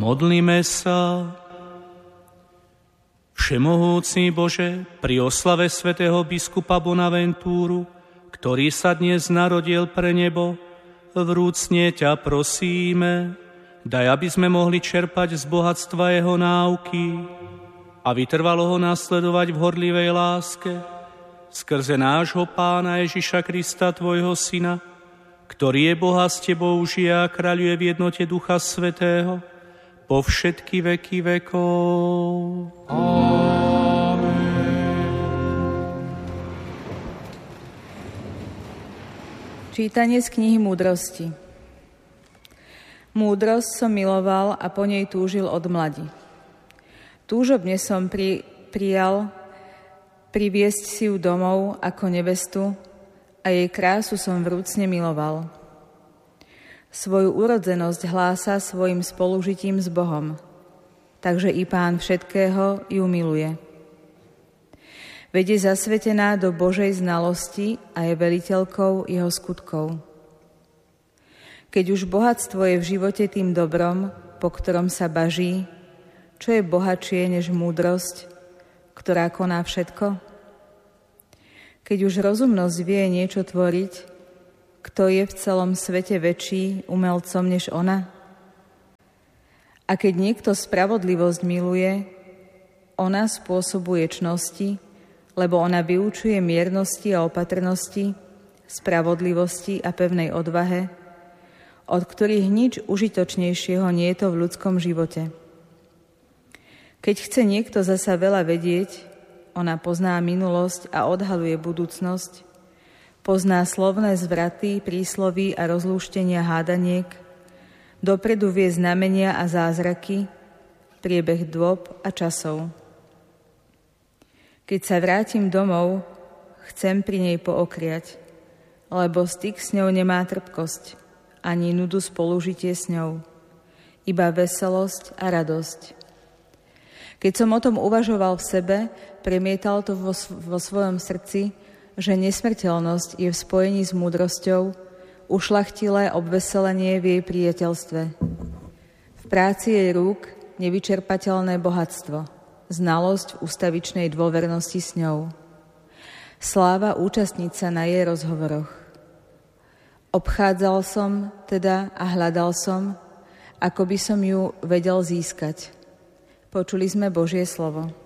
Pomodlíme sa. Všemohúci Bože, pri oslave svätého biskupa Bonaventúru, ktorý sa dnes narodil pre nebo, vrúcne ťa prosíme, daj, aby sme mohli čerpať z bohatstva jeho náuky a vytrvalo ho nasledovať v horlivej láske skrze nášho Pána Ježiša Krista, tvojho Syna, ktorý je Boha s tebou žije a kráľuje v jednote Ducha Svätého po všetky veky vekov. Čítanie z knihy Múdrosti. Múdrosť som miloval a po nej túžil od mladi. Túžobne som prijal priviesť si ju domov ako nevestu a jej krásu som vrúcne miloval. Svoju urodzenosť hlása svojim spolužitím s Bohom, takže i Pán všetkého ju miluje. Veď je zasvetená do Božej znalosti a je veliteľkou jeho skutkov. Keď už bohatstvo je v živote tým dobrom, po ktorom sa baží, čo je bohatšie než múdrosť, ktorá koná všetko? Keď už rozumnosť vie niečo tvoriť, kto je v celom svete väčší umelcom než ona? A keď niekto spravodlivosť miluje, ona spôsobuje čnosti, lebo ona vyučuje miernosti a opatrnosti, spravodlivosti a pevnej odvahe, od ktorých nič užitočnejšieho nie je to v ľudskom živote. Keď chce niekto zasa veľa vedieť, ona pozná minulosť a odhaluje budúcnosť, pozná slovné zvraty, prísloví a rozlúštenia hádaniek, dopredu vie znamenia a zázraky, priebeh dôb a časov. Keď sa vrátim domov, chcem pri nej pookriať, lebo styk s ňou nemá trpkosť, ani nudu spolužitie s ňou, iba veselosť a radosť. Keď som o tom uvažoval v sebe, premietal to vo svojom srdci, že nesmrteľnosť je v spojení s múdrosťou, ušľachtilé obveselenie v jej priateľstve. V práci jej rúk nevyčerpateľné bohatstvo, znalosť ustavičnej dôvernosti s ňou. Sláva účastniť sa na jej rozhovoroch. Obchádzal som teda a hľadal som, ako by som ju vedel získať. Počuli sme Božie slovo.